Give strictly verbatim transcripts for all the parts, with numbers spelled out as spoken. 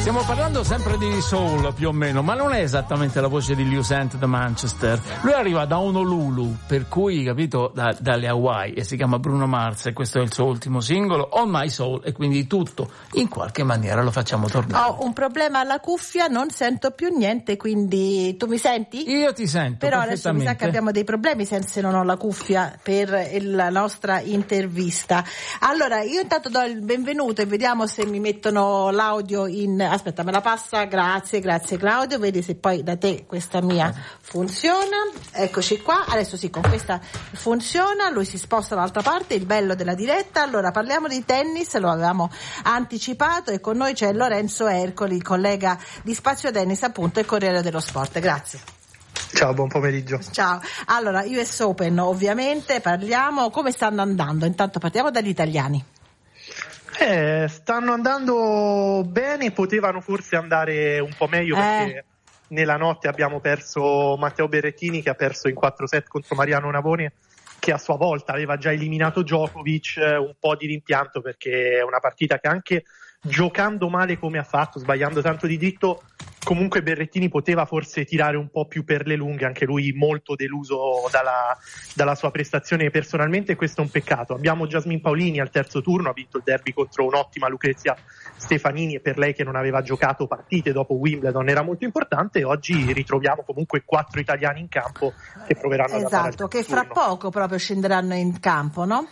Stiamo parlando sempre di soul più o meno, ma non è esattamente la voce di Liu Sant da Manchester. Lui arriva da Honolulu, per cui, capito, da, dalle Hawaii, e si chiama Bruno Mars, e questo è il suo ultimo singolo, On My Soul, e quindi tutto in qualche maniera lo facciamo tornare. Ho un problema alla cuffia, non sento più niente, quindi tu mi senti? Io ti sento. Però adesso mi sa che abbiamo dei problemi se non ho la cuffia per la nostra intervista. Allora, io intanto do il benvenuto e vediamo se mi mettono l'audio in... Aspetta, me la passa, grazie, grazie Claudio, vedi se poi da te questa mia funziona. Eccoci qua, adesso sì, con questa funziona, lui si sposta dall'altra parte, il bello della diretta. Allora, parliamo di tennis, lo avevamo anticipato, e con noi c'è Lorenzo Ercoli, collega di Spazio Tennis, appunto, e Corriere dello Sport. Grazie. Ciao, buon pomeriggio. Ciao. Allora, U S Open, ovviamente, parliamo, come stanno andando? Intanto partiamo dagli italiani. Eh, stanno andando bene, potevano forse andare un po' meglio, perché eh. nella notte abbiamo perso Matteo Berrettini, che ha perso in quattro set contro Mariano Navone, che a sua volta aveva già eliminato Djokovic. Un po' di rimpianto, perché è una partita che anche giocando male come ha fatto, sbagliando tanto di dritto, comunque Berrettini poteva forse tirare un po' più per le lunghe, anche lui molto deluso dalla, dalla sua prestazione personalmente, e questo è un peccato. Abbiamo Jasmine Paolini al terzo turno, ha vinto il derby contro un'ottima Lucrezia Stefanini, e per lei, che non aveva giocato partite dopo Wimbledon, era molto importante. E oggi ritroviamo comunque quattro italiani in campo che proveranno esatto, ad andare al terzo che fra turno. poco proprio scenderanno in campo, no?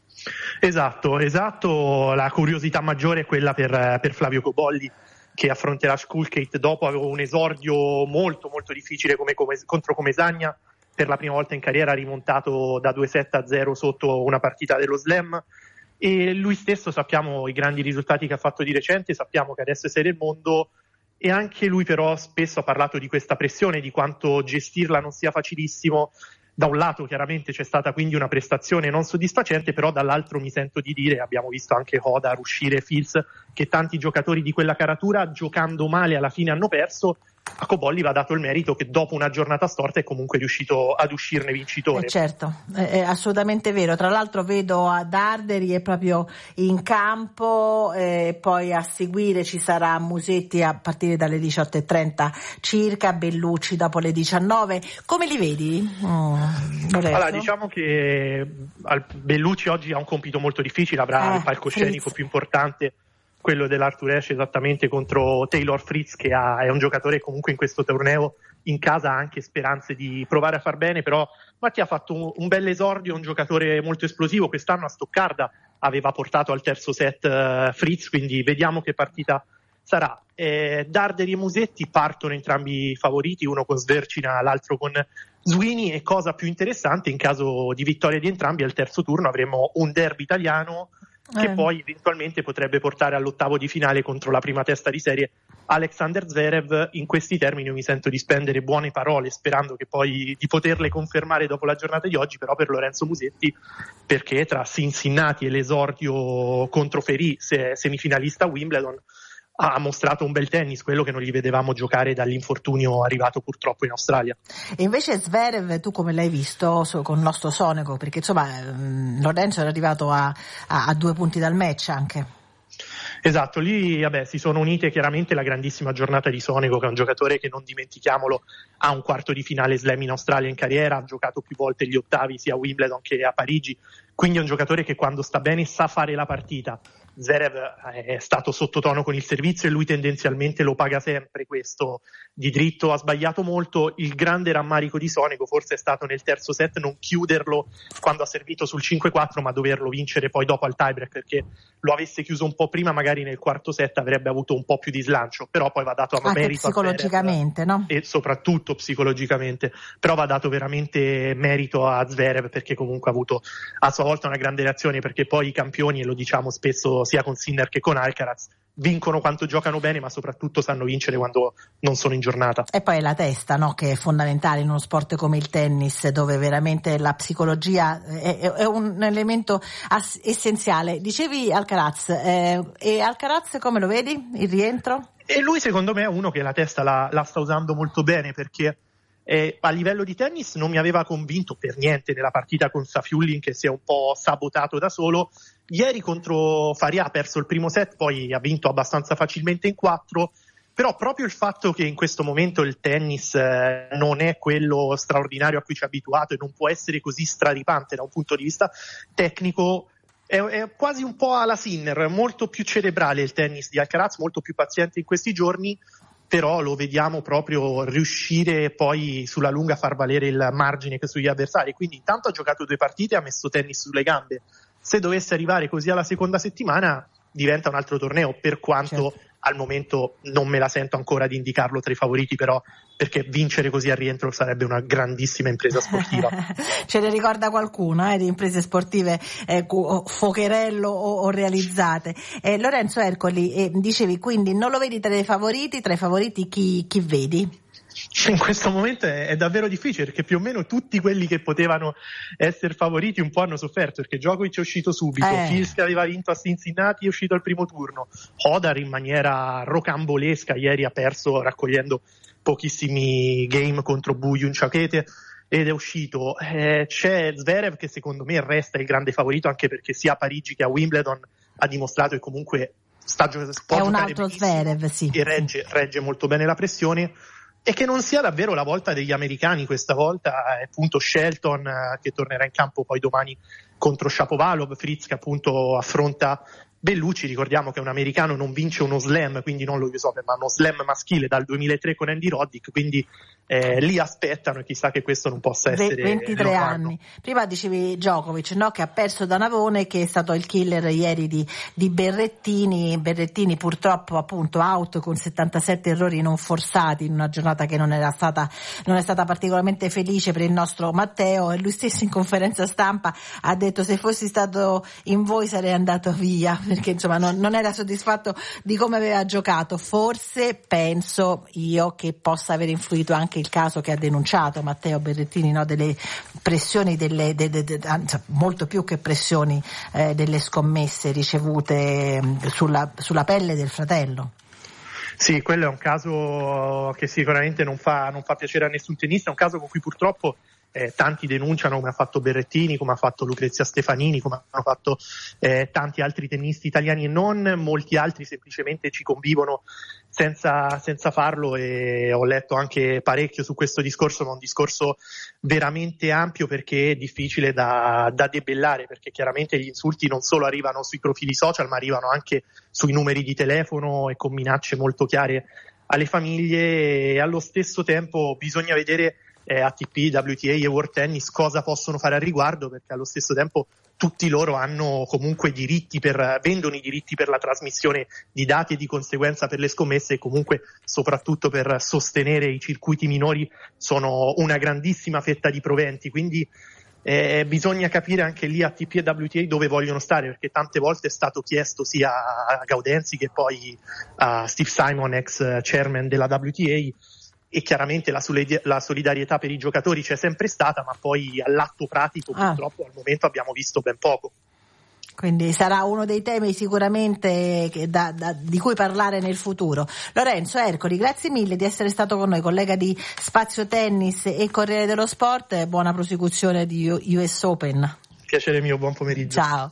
Esatto, esatto. La curiosità maggiore è quella per, per Flavio Cobolli, che affronterà Skulkate dopo un esordio molto molto difficile come, come, contro Comesagna. Per la prima volta in carriera ha rimontato da due set a zero sotto una partita dello Slam, e lui stesso, sappiamo i grandi risultati che ha fatto di recente, sappiamo che adesso è sei del mondo, e anche lui però spesso ha parlato di questa pressione, di quanto gestirla non sia facilissimo. Da un lato chiaramente c'è stata quindi una prestazione non soddisfacente, però dall'altro mi sento di dire, abbiamo visto anche Hodar uscire, Fils, che tanti giocatori di quella caratura giocando male alla fine hanno perso. A Cobolli va dato il merito che dopo una giornata storta è comunque riuscito ad uscirne vincitore. Eh certo, è, è assolutamente vero. Tra l'altro vedo a Darderi è proprio in campo, eh, poi a seguire ci sarà Musetti a partire dalle diciotto e trenta circa, Bellucci dopo le diciannove. Come li vedi? Oh, allora, diciamo che Bellucci oggi ha un compito molto difficile, avrà eh, il palcoscenico Fritz. più importante, quello dell'Arthur Ashe, esattamente contro Taylor Fritz, che ha, è un giocatore che comunque in questo torneo in casa ha anche speranze di provare a far bene. Però Mattia ha fatto un, un bel esordio, un giocatore molto esplosivo. Quest'anno a Stoccarda aveva portato al terzo set uh, Fritz, quindi vediamo che partita sarà. Eh, Darderi e Musetti partono entrambi favoriti, uno con Svercina, l'altro con Sweeney, e cosa più interessante, in caso di vittoria di entrambi al terzo turno avremo un derby italiano che eh. poi eventualmente potrebbe portare all'ottavo di finale contro la prima testa di serie Alexander Zverev. In questi termini io mi sento di spendere buone parole, sperando che poi di poterle confermare dopo la giornata di oggi, però per Lorenzo Musetti, perché tra Cincinnati e l'esordio contro Ferry, se, semifinalista a Wimbledon, ha mostrato un bel tennis, quello che non gli vedevamo giocare dall'infortunio arrivato purtroppo in Australia. E invece Zverev, tu come l'hai visto con il nostro Sonego? Perché insomma Lorenzo era arrivato a, a, a due punti dal match anche. Esatto, lì vabbè, si sono unite chiaramente la grandissima giornata di Sonego, che è un giocatore che, non dimentichiamolo, ha un quarto di finale slam in Australia in carriera, ha giocato più volte gli ottavi sia a Wimbledon che a Parigi, quindi è un giocatore che quando sta bene sa fare la partita. Zverev è stato sottotono con il servizio e lui tendenzialmente lo paga sempre questo di dritto, ha sbagliato molto. Il grande rammarico di Sonego forse è stato nel terzo set non chiuderlo quando ha servito sul cinque quattro, ma doverlo vincere poi dopo al tiebreak, perché lo avesse chiuso un po' prima magari nel quarto set avrebbe avuto un po' più di slancio, però poi va dato a anche merito psicologicamente, a Zverev, no? e soprattutto psicologicamente, però va dato veramente merito a Zverev, perché comunque ha avuto a sua volta una grande reazione, perché poi i campioni, e lo diciamo spesso sia con Sinner che con Alcaraz, vincono quanto giocano bene, ma soprattutto sanno vincere quando non sono in giornata. E poi la testa, no? Che è fondamentale in uno sport come il tennis, dove veramente la psicologia è, è un elemento ass- essenziale. Dicevi Alcaraz, eh, e Alcaraz come lo vedi, il rientro? E lui secondo me è uno che la testa la, la sta usando molto bene, perché Eh, a livello di tennis non mi aveva convinto per niente nella partita con Safiullin, che si è un po' sabotato da solo. Ieri contro Faria ha perso il primo set, poi ha vinto abbastanza facilmente in quattro, però proprio il fatto che in questo momento il tennis eh, non è quello straordinario a cui ci è abituato e non può essere così straripante da un punto di vista tecnico, è, è quasi un po' alla Sinner, molto più cerebrale il tennis di Alcaraz, molto più paziente in questi giorni, però lo vediamo proprio riuscire poi sulla lunga a far valere il margine che sugli avversari. Quindi intanto ha giocato due partite e ha messo tennis sulle gambe. Se dovesse arrivare così alla seconda settimana diventa un altro torneo, per quanto certo. Al momento non me la sento ancora di indicarlo tra i favoriti, però perché vincere così al rientro sarebbe una grandissima impresa sportiva. Ce ne ricorda qualcuno eh, di imprese sportive eh, focherello o, o realizzate. Eh, Lorenzo Ercoli, eh, dicevi quindi non lo vedi tra i favoriti, tra i favoriti chi, chi vedi? In questo momento è, è davvero difficile, perché più o meno tutti quelli che potevano essere favoriti un po' hanno sofferto, perché Djokovic è uscito subito, eh. Fils che aveva vinto a Cincinnati è uscito al primo turno, Hodar in maniera rocambolesca ieri ha perso raccogliendo pochissimi game contro Buyun Ciachete ed è uscito. Eh, c'è Zverev che secondo me resta il grande favorito, anche perché sia a Parigi che a Wimbledon ha dimostrato che comunque sta giocando, è un altro Zverev, sì, e regge, sì. regge molto bene la pressione. E che non sia davvero la volta degli americani questa volta, è appunto Shelton eh, che tornerà in campo poi domani contro Shapovalov, Fritz che appunto affronta Bellucci. Ricordiamo che un americano non vince uno slam, quindi non lo U S Open, ma uno slam maschile dal duemilatré con Andy Roddick, quindi eh, lì aspettano e chissà che questo non possa essere ventitré anni. Prima dicevi Djokovic, no, che ha perso da Navone, che è stato il killer ieri di, di Berrettini. Berrettini purtroppo appunto out con settantasette errori non forzati in una giornata che non era stata non è stata particolarmente felice per il nostro Matteo, e lui stesso in conferenza stampa ha detto: se fossi stato in voi sarei andato via, perché insomma non, non era soddisfatto di come aveva giocato. Forse penso io che possa aver influito anche il caso che ha denunciato Matteo Berrettini, no, delle pressioni, delle, de, de, de, anzi, molto più che pressioni, eh, delle scommesse ricevute sulla, sulla pelle del fratello. Sì, quello è un caso che sicuramente non fa, non fa piacere a nessun tennista, è un caso con cui purtroppo Eh, tanti denunciano, come ha fatto Berrettini, come ha fatto Lucrezia Stefanini, come hanno fatto eh, tanti altri tennisti italiani e non. Molti altri semplicemente ci convivono senza, senza farlo, e ho letto anche parecchio su questo discorso, ma un discorso veramente ampio, perché è difficile da, da debellare, perché chiaramente gli insulti non solo arrivano sui profili social, ma arrivano anche sui numeri di telefono e con minacce molto chiare alle famiglie, e allo stesso tempo bisogna vedere Eh, A T P, W T A e World Tennis cosa possono fare al riguardo, perché allo stesso tempo tutti loro hanno comunque diritti per, vendono i diritti per la trasmissione di dati e di conseguenza per le scommesse, e comunque soprattutto per sostenere i circuiti minori sono una grandissima fetta di proventi, quindi eh, bisogna capire anche lì A T P e W T A dove vogliono stare, perché tante volte è stato chiesto sia a Gaudenzi che poi a Steve Simon, ex chairman della W T A, e chiaramente la, solid- la solidarietà per i giocatori c'è sempre stata, ma poi all'atto pratico ah. purtroppo al momento abbiamo visto ben poco. Quindi sarà uno dei temi sicuramente che da, da, di cui parlare nel futuro. Lorenzo Ercoli, grazie mille di essere stato con noi, collega di Spazio Tennis e Corriere dello Sport. Buona prosecuzione di U S Open. Piacere mio, buon pomeriggio. Ciao.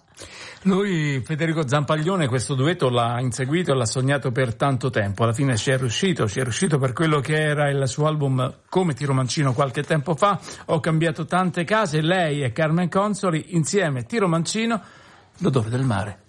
Lui, Federico Zampaglione, questo duetto l'ha inseguito e l'ha sognato per tanto tempo. Alla fine ci è riuscito, ci è riuscito per quello che era il suo album Come Tiro Mancino qualche tempo fa. Ho cambiato tante case, lei e Carmen Consoli insieme, Tiro Mancino, l'odore del mare.